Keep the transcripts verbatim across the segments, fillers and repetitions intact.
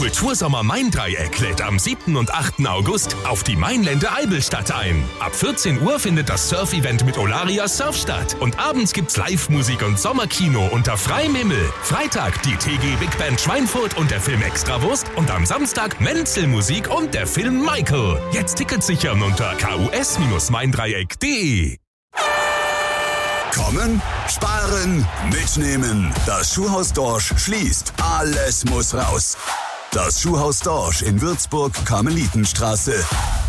Kultursommer Main-Dreieck lädt am siebten und achten August auf die Mainlände Eibelstadt ein. Ab vierzehn Uhr findet das Surf-Event mit Olaria Surf statt. Und abends gibt's Live-Musik und Sommerkino unter freiem Himmel. Freitag die T G Big Band Schweinfurt und der Film Extrawurst. Und am Samstag Menzel-Musik und der Film Michael. Jetzt Tickets sichern unter k u s Main-Dreieck punkt d e. Kommen, sparen, mitnehmen. Das Schuhhaus Dorsch schließt. Alles muss raus. Das Schuhhaus Dorsch in Würzburg, Karmelitenstraße.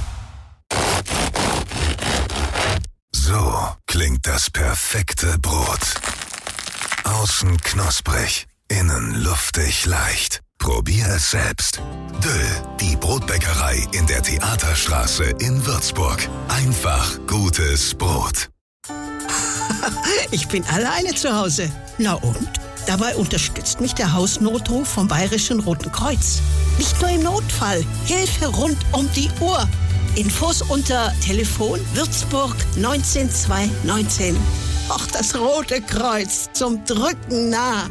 So klingt das perfekte Brot. Außen knusprig, innen luftig leicht. Probier es selbst. Döll, die Brotbäckerei in der Theaterstraße in Würzburg. Einfach gutes Brot. Ich bin alleine zu Hause. Na und? Dabei unterstützt mich der Hausnotruf vom Bayerischen Roten Kreuz. Nicht nur im Notfall, Hilfe rund um die Uhr. Infos unter Telefon Würzburg neunzehn zwei neunzehn. Ach, das Rote Kreuz, zum Drücken nah.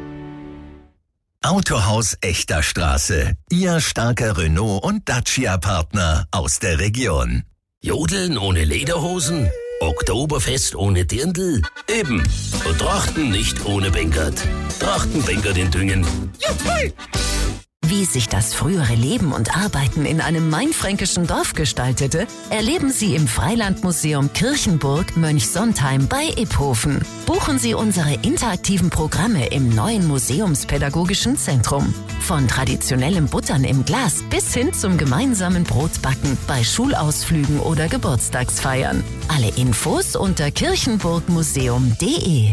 Autohaus Echter Straße. Ihr starker Renault- und Dacia-Partner aus der Region. Jodeln ohne Lederhosen? Oktoberfest ohne Dirndl? Eben. Und Trachten nicht ohne Bengert. Trachten Bengert in Düngen. Juhu! Wie sich das frühere Leben und Arbeiten in einem mainfränkischen Dorf gestaltete, erleben Sie im Freilandmuseum Kirchenburg Mönchsontheim bei Iphofen. Buchen Sie unsere interaktiven Programme im neuen Museumspädagogischen Zentrum. Von traditionellem Buttern im Glas bis hin zum gemeinsamen Brotbacken bei Schulausflügen oder Geburtstagsfeiern. Alle Infos unter kirchenburgmuseum punkt d e.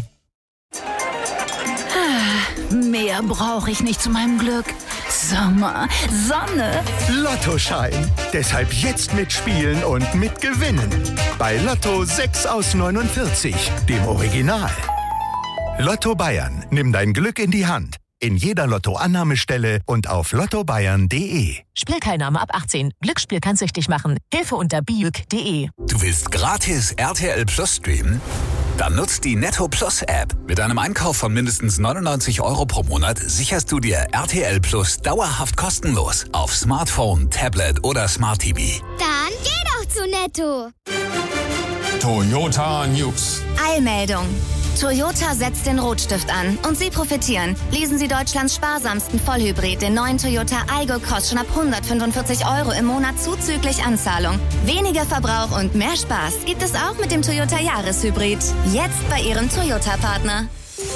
Mehr brauche ich nicht zu meinem Glück. Sommer, Sonne. Lottoschein. Deshalb jetzt mitspielen und mitgewinnen. Bei Lotto sechs aus neunundvierzig, dem Original. Lotto Bayern. Nimm dein Glück in die Hand. In jeder Lotto-Annahmestelle und auf lotto bayern punkt d e. Spielteilnahme ab achtzehn. Glücksspiel kann süchtig machen. Hilfe unter biuk punkt d e. Du willst gratis R T L Plus streamen? Dann nutzt die Netto Plus App. Mit einem Einkauf von mindestens neunundneunzig Euro pro Monat sicherst du dir R T L Plus dauerhaft kostenlos auf Smartphone, Tablet oder Smart T V. Dann geh doch zu Netto. Toyota News. Eilmeldung. Toyota setzt den Rotstift an und Sie profitieren. Lesen Sie Deutschlands sparsamsten Vollhybrid, den neuen Toyota Aygo Cross, schon ab hundertfünfundvierzig Euro im Monat zuzüglich Anzahlung. Weniger Verbrauch und mehr Spaß gibt es auch mit dem Toyota Jahreshybrid. Jetzt bei Ihrem Toyota-Partner.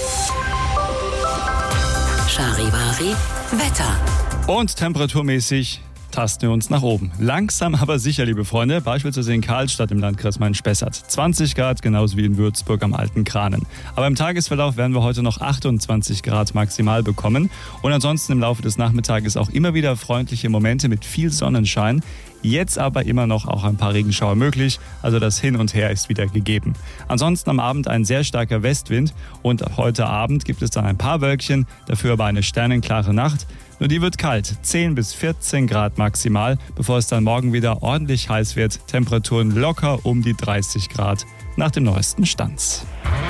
Charivari Wetter. Und temperaturmäßig tasten wir uns nach oben. Langsam, aber sicher, liebe Freunde. Beispielsweise in Karlstadt im Landkreis Main-Spessart. zwanzig Grad, genauso wie in Würzburg am Alten Kranen. Aber im Tagesverlauf werden wir heute noch achtundzwanzig Grad maximal bekommen. Und ansonsten im Laufe des Nachmittages auch immer wieder freundliche Momente mit viel Sonnenschein. Jetzt aber immer noch auch ein paar Regenschauer möglich, also das Hin und Her ist wieder gegeben. Ansonsten am Abend ein sehr starker Westwind und heute Abend gibt es dann ein paar Wölkchen, dafür aber eine sternenklare Nacht. Nur die wird kalt, zehn bis vierzehn Grad maximal, bevor es dann morgen wieder ordentlich heiß wird. Temperaturen locker um die dreißig Grad nach dem neuesten Stand.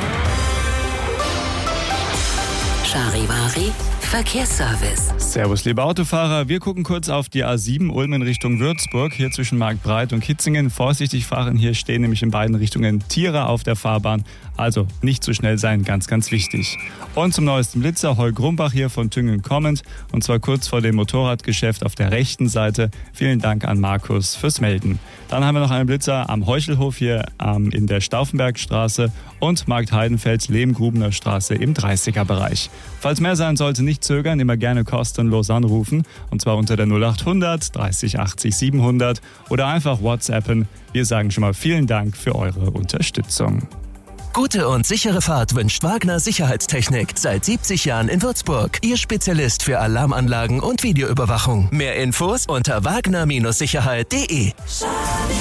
Charivari Verkehrsservice. Servus, liebe Autofahrer. Wir gucken kurz auf die A sieben Ulm in Richtung Würzburg, hier zwischen Marktbreit und Kitzingen. Vorsichtig fahren, hier stehen nämlich in beiden Richtungen Tiere auf der Fahrbahn. Also nicht zu schnell sein, ganz, ganz wichtig. Und zum neuesten Blitzer, Heu Grumbach hier von Tüngen kommend. Und zwar kurz vor dem Motorradgeschäft auf der rechten Seite. Vielen Dank an Markus fürs Melden. Dann haben wir noch einen Blitzer am Heuchelhof hier ähm, in der Stauffenbergstraße und Markt-Heidenfeld-Lehmgrubener Straße im dreißiger-Bereich. Falls mehr sein sollte, nicht zögern, immer gerne kostenlos anrufen. Und zwar unter der null acht hundert dreißig achtzig siebenhundert oder einfach WhatsAppen. Wir sagen schon mal vielen Dank für eure Unterstützung. Gute und sichere Fahrt wünscht Wagner Sicherheitstechnik. Seit siebzig Jahren in Würzburg. Ihr Spezialist für Alarmanlagen und Videoüberwachung. Mehr Infos unter wagner Sicherheit punkt d e.